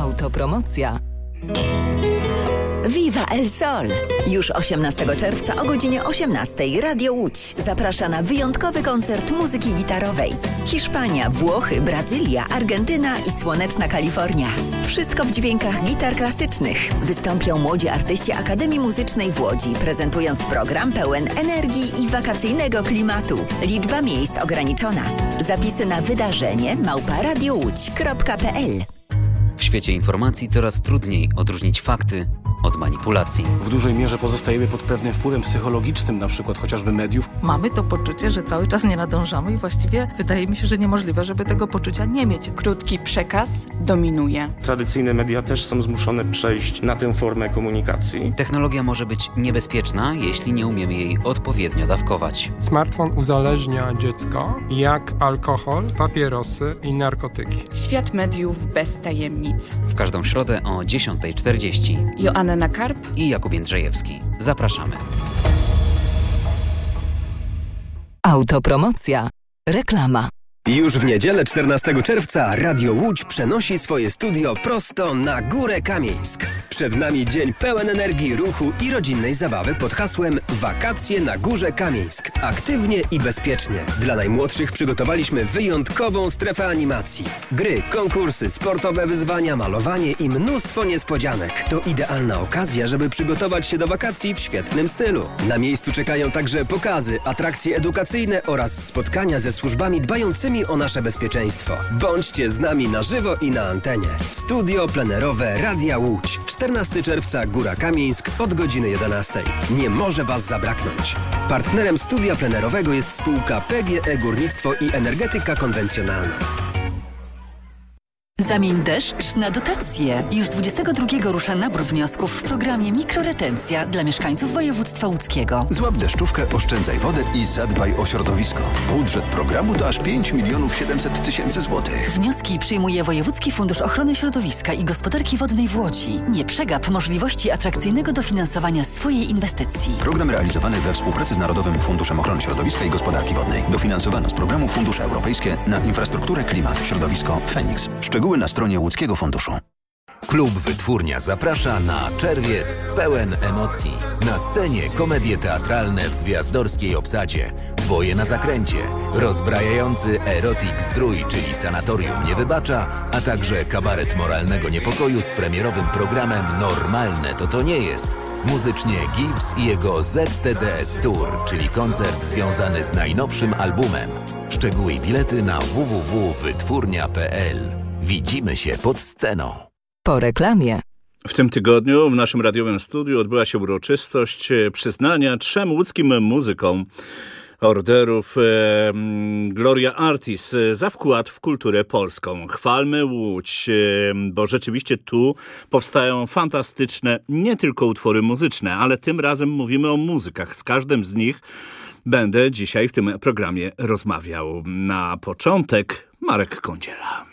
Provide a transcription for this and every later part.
Autopromocja. Viva El Sol! Już 18 czerwca o godzinie 18 Radio Łódź zaprasza na wyjątkowy koncert muzyki gitarowej. Hiszpania, Włochy, Brazylia, Argentyna i słoneczna Kalifornia. Wszystko w dźwiękach gitar klasycznych. Wystąpią młodzi artyści Akademii Muzycznej w Łodzi, prezentując program pełen energii i wakacyjnego klimatu. Liczba miejsc ograniczona. Zapisy na wydarzenie@radiołódź.pl. W świecie informacji coraz trudniej odróżnić fakty od manipulacji. W dużej mierze pozostajemy pod pewnym wpływem psychologicznym, na przykład chociażby mediów. Mamy to poczucie, że cały czas nie nadążamy i właściwie wydaje mi się, że niemożliwe, żeby tego poczucia nie mieć. Krótki przekaz dominuje. Tradycyjne media też są zmuszone przejść na tę formę komunikacji. Technologia może być niebezpieczna, jeśli nie umiemy jej odpowiednio dawkować. Smartfon uzależnia dziecko jak alkohol, papierosy i narkotyki. Świat mediów bez tajemnic. W każdą środę o 10:40. Joanna Karp i Jakub Jędrzejewski. Zapraszamy. Autopromocja. Reklama. Już w niedzielę 14 czerwca Radio Łódź przenosi swoje studio prosto na Górę Kamieńsk. Przed nami dzień pełen energii, ruchu i rodzinnej zabawy pod hasłem Wakacje na Górze Kamieńsk. Aktywnie i bezpiecznie. Dla najmłodszych przygotowaliśmy wyjątkową strefę animacji. Gry, konkursy, sportowe wyzwania, malowanie i mnóstwo niespodzianek. To idealna okazja, żeby przygotować się do wakacji w świetnym stylu. Na miejscu czekają także pokazy, atrakcje edukacyjne oraz spotkania ze służbami dbającymi o nasze bezpieczeństwo. Bądźcie z nami na żywo i na antenie. Studio plenerowe Radia Łódź. 14 czerwca Góra Kamieńsk od godziny 11. Nie może Was zabraknąć. Partnerem studia plenerowego jest spółka PGE Górnictwo i Energetyka Konwencjonalna. Zamień deszcz na dotacje. Już 22 rusza nabór wniosków w programie Mikroretencja dla mieszkańców województwa łódzkiego. Złap deszczówkę, oszczędzaj wodę i zadbaj o środowisko. Budżet programu to aż 5 700 000 złotych. Wnioski przyjmuje Wojewódzki Fundusz Ochrony Środowiska i Gospodarki Wodnej w Łodzi. Nie przegap możliwości atrakcyjnego dofinansowania swojej inwestycji. Program realizowany we współpracy z Narodowym Funduszem Ochrony Środowiska i Gospodarki Wodnej. Dofinansowano z programu Fundusze Europejskie na infrastrukturę, klimat, środowisko, Feniks. Szczegóły na stronie Łódzkiego Funduszu. Klub Wytwórnia zaprasza na czerwiec pełen emocji. Na scenie komedie teatralne w gwiazdorskiej obsadzie. Dwoje na zakręcie. Rozbrajający erotik zdrój, czyli Sanatorium nie wybacza, a także kabaret moralnego niepokoju z premierowym programem Normalne to nie jest. Muzycznie Gibbs i jego ZTDS Tour, czyli koncert związany z najnowszym albumem. Szczegóły i bilety na www.wytwórnia.pl. Widzimy się pod sceną. Po reklamie. W tym tygodniu w naszym radiowym studiu odbyła się uroczystość przyznania 3 łódzkim muzykom orderów Gloria Artis za wkład w kulturę polską. Chwalmy Łódź, bo rzeczywiście tu powstają fantastyczne nie tylko utwory muzyczne, ale tym razem mówimy o muzykach. Z każdym z nich będę dzisiaj w tym programie rozmawiał. Na początek Marek Kądziela.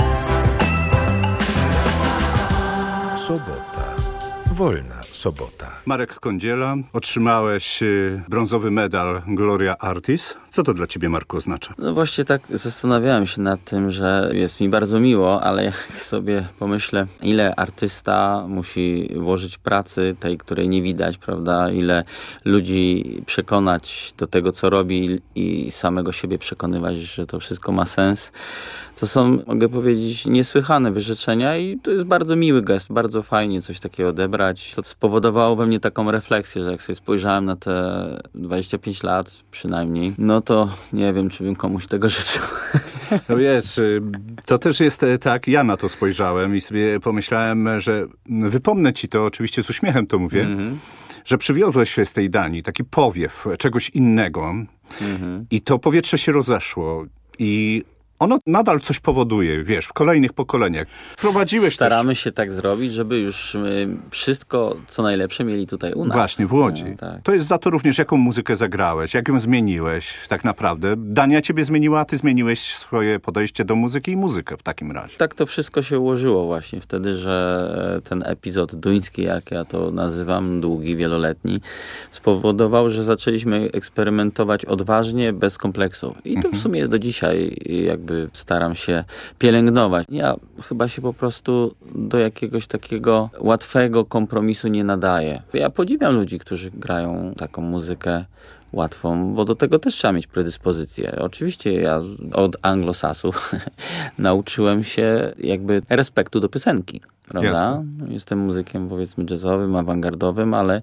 Sobota. Wolna sobota. Marek Kądziela, otrzymałeś brązowy medal Gloria Artis. Co to dla ciebie, Marku, oznacza? No właśnie tak zastanawiałem się nad tym, że jest mi bardzo miło, ale jak sobie pomyślę, ile artysta musi włożyć pracy, tej, której nie widać, prawda? Ile ludzi przekonać do tego, co robi i samego siebie przekonywać, że to wszystko ma sens. To są, mogę powiedzieć, niesłychane wyrzeczenia i to jest bardzo miły gest, bardzo fajnie coś takiego odebrać. To spowodowało we mnie taką refleksję, że jak sobie spojrzałem na te 25 lat przynajmniej, no to nie wiem, czy bym komuś tego życzył. No wiesz, to też jest tak, ja na to spojrzałem i sobie pomyślałem, że wypomnę ci to, oczywiście z uśmiechem to mówię, że przywiozłeś się z tej Danii taki powiew czegoś innego i to powietrze się rozeszło i ono nadal coś powoduje, wiesz, w kolejnych pokoleniach. Staramy się tak zrobić, żeby już wszystko, co najlepsze mieli tutaj u nas. Właśnie, w Łodzi. No, tak. To jest za to również, jaką muzykę zagrałeś, jak ją zmieniłeś tak naprawdę. Dania ciebie zmieniła, a ty zmieniłeś swoje podejście do muzyki i muzykę w takim razie. Tak to wszystko się ułożyło właśnie wtedy, że ten epizod duński, jak ja to nazywam, długi, wieloletni, spowodował, że zaczęliśmy eksperymentować odważnie, bez kompleksów. I to w sumie do dzisiaj, jak jakby staram się pielęgnować. Ja chyba się po prostu do jakiegoś takiego łatwego kompromisu nie nadaję. Ja podziwiam ludzi, którzy grają taką muzykę łatwą, bo do tego też trzeba mieć predyspozycję. Oczywiście ja od anglosasów nauczyłem się jakby respektu do piosenki. Prawda? Jasne. Jestem muzykiem, powiedzmy, jazzowym, awangardowym, ale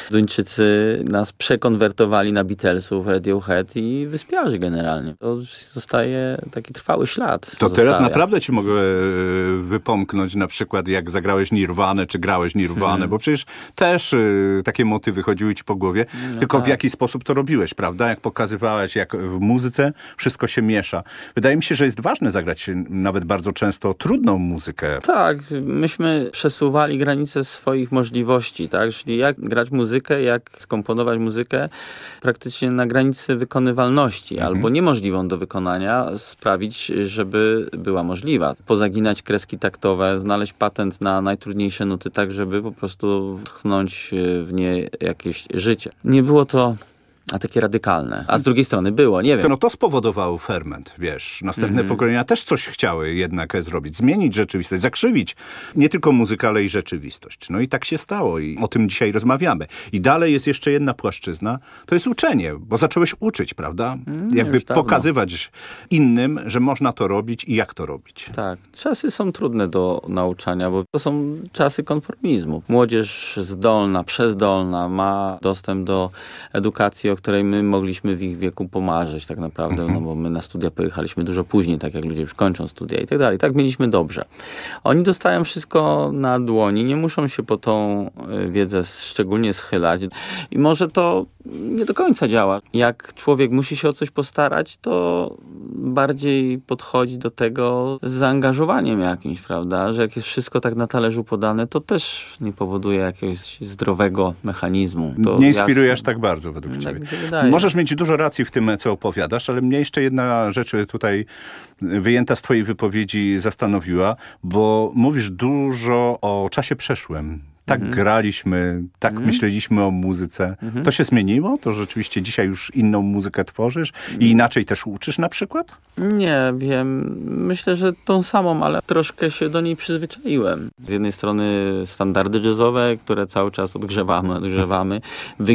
Duńczycy nas przekonwertowali na Beatlesów, Radiohead i wyspiarzy generalnie. To zostaje taki trwały ślad. To teraz naprawdę ci mogę wypomknąć na przykład, jak zagrałeś Nirvanę, czy grałeś Nirvanę, bo przecież też takie motywy chodziły ci po głowie, tylko tak. W jaki sposób to robiłeś, prawda? Jak pokazywałeś, jak w muzyce wszystko się miesza. Wydaje mi się, że jest ważne zagrać nawet bardzo często trudną muzykę. Tak, myśmy przesuwali granice swoich możliwości, tak? Czyli jak grać muzykę, jak skomponować muzykę praktycznie na granicy wykonywalności, albo niemożliwą do wykonania, sprawić, żeby była możliwa. Pozaginać kreski taktowe, znaleźć patent na najtrudniejsze nuty, tak żeby po prostu tchnąć w nie jakieś życie. Nie było to takie radykalne. A z drugiej strony było, nie wiem. No to spowodowało ferment, wiesz. Następne pokolenia też coś chciały jednak zrobić. Zmienić rzeczywistość, zakrzywić nie tylko muzykę, ale i rzeczywistość. No i tak się stało i o tym dzisiaj rozmawiamy. I dalej jest jeszcze jedna płaszczyzna, to jest uczenie, bo zacząłeś uczyć, prawda? Jakby pokazywać innym, że można to robić i jak to robić. Tak. Czasy są trudne do nauczania, bo to są czasy konformizmu. Młodzież zdolna, przezdolna ma dostęp do edukacji, o której my mogliśmy w ich wieku pomarzyć tak naprawdę, no bo my na studia pojechaliśmy dużo później, tak jak ludzie już kończą studia i tak dalej. Tak mieliśmy dobrze. Oni dostają wszystko na dłoni, nie muszą się po tą wiedzę szczególnie schylać i może to nie do końca działa. Jak człowiek musi się o coś postarać, to bardziej podchodzi do tego z zaangażowaniem jakimś, prawda? Że jak jest wszystko tak na talerzu podane, to też nie powoduje jakiegoś zdrowego mechanizmu. To nie inspirujesz tak bardzo według ciebie. Możesz mieć dużo racji w tym, co opowiadasz, ale mnie jeszcze jedna rzecz tutaj wyjęta z twojej wypowiedzi zastanowiła, bo mówisz dużo o czasie przeszłym. Tak graliśmy, tak myśleliśmy o muzyce. To się zmieniło? To rzeczywiście dzisiaj już inną muzykę tworzysz i inaczej też uczysz na przykład? Nie wiem. Myślę, że tą samą, ale troszkę się do niej przyzwyczaiłem. Z jednej strony standardy jazzowe, które cały czas odgrzewamy,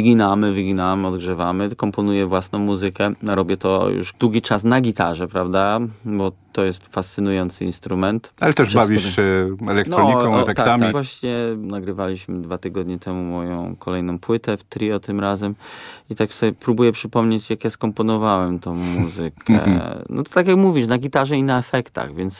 wyginamy, odgrzewamy. Komponuję własną muzykę. Robię to już długi czas na gitarze, prawda? Bo to jest fascynujący instrument. Ale też bawisz się elektroniką, efektami. Tak. Właśnie nagrywaliśmy 2 tygodnie temu moją kolejną płytę w trio tym razem i tak sobie próbuję przypomnieć, jak ja skomponowałem tą muzykę. No to tak jak mówisz, na gitarze i na efektach, więc...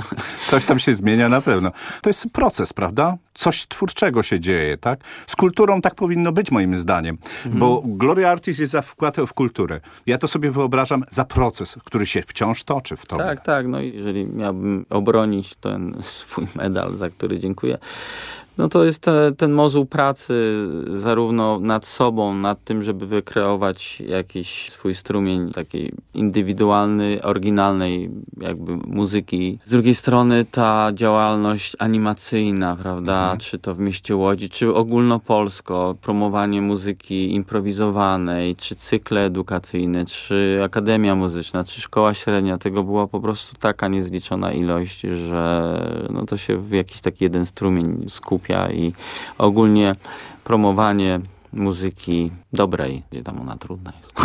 Coś tam się zmienia na pewno. To jest proces, prawda? Coś twórczego się dzieje, tak? Z kulturą tak powinno być, moim zdaniem. Bo Gloria Artis jest za wkład w kulturę. Ja to sobie wyobrażam za proces, który się wciąż toczy w tobie. Tak. No jeżeli miałbym obronić ten swój medal, za który dziękuję, no to jest ten mozuł pracy zarówno nad sobą, nad tym, żeby wykreować jakiś swój strumień takiej indywidualnej, oryginalnej jakby muzyki. Z drugiej strony ta działalność animacyjna, prawda, czy to w mieście Łodzi, czy ogólnopolsko, promowanie muzyki improwizowanej, czy cykle edukacyjne, czy akademia muzyczna, czy szkoła średnia, tego była po prostu taka niezliczona ilość, że no to się w jakiś taki jeden strumień skupia i ogólnie promowanie muzyki dobrej, gdzie tam ona trudna jest.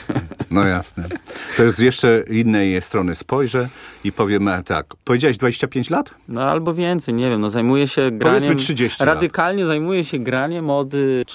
No jasne. To z jeszcze innej strony spojrzę i powiem tak. Powiedziałeś 25 lat? No albo więcej, nie wiem. No zajmuję się graniem. Powiedzmy 30 radykalnie zajmuję się graniem od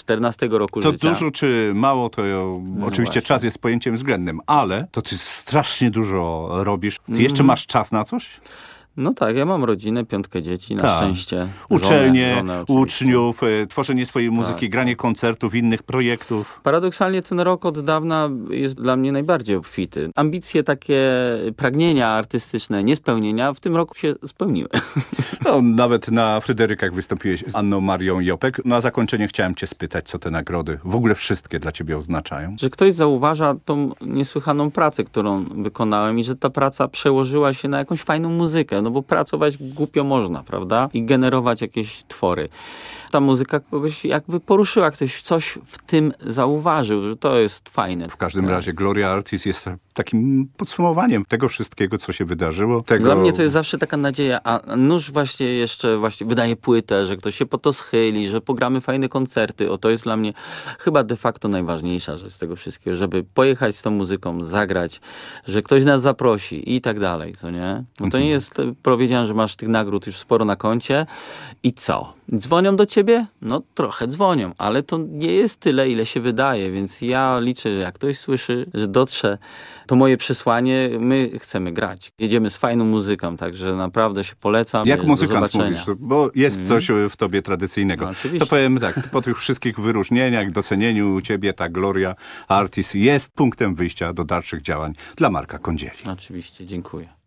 14 roku życia. To dużo czy mało, to oczywiście czas jest pojęciem względnym, ale to ty strasznie dużo robisz. Ty jeszcze masz czas na coś? No tak, ja mam rodzinę, 5 dzieci, na szczęście. Uczelnie, uczniów, tworzenie swojej muzyki, granie koncertów, innych projektów. Paradoksalnie ten rok od dawna jest dla mnie najbardziej obfity. Ambicje takie, pragnienia artystyczne, niespełnienia w tym roku się spełniły. No, nawet na Fryderykach wystąpiłeś z Anną Marią Jopek. Na zakończenie chciałem cię spytać, co te nagrody w ogóle wszystkie dla ciebie oznaczają? Że ktoś zauważa tą niesłychaną pracę, którą wykonałem i że ta praca przełożyła się na jakąś fajną muzykę. No bo pracować głupio można, prawda? I generować jakieś twory. Ta muzyka kogoś jakby poruszyła, ktoś coś w tym zauważył, że to jest fajne. W każdym razie Gloria Artis jest takim podsumowaniem tego wszystkiego, co się wydarzyło. Dla mnie to jest zawsze taka nadzieja, a nuż właśnie jeszcze wydaje płytę, że ktoś się po to schyli, że pogramy fajne koncerty. To jest dla mnie chyba de facto najważniejsza rzecz z tego wszystkiego, żeby pojechać z tą muzyką, zagrać, że ktoś nas zaprosi i tak dalej, co nie? No to nie jest powiedziane, że masz tych nagród już sporo na koncie i co? Dzwonią do ciebie? No trochę dzwonią, ale to nie jest tyle, ile się wydaje, więc ja liczę, że jak ktoś słyszy, że dotrze to moje przesłanie, my chcemy grać. Jedziemy z fajną muzyką, także naprawdę się polecam. Jak muzykant mówisz, bo jest coś w tobie tradycyjnego. No, oczywiście. To powiem tak, po tych wszystkich wyróżnieniach, docenieniu u ciebie ta Gloria Artis jest punktem wyjścia do dalszych działań dla Marka Kądzieli. Oczywiście, dziękuję.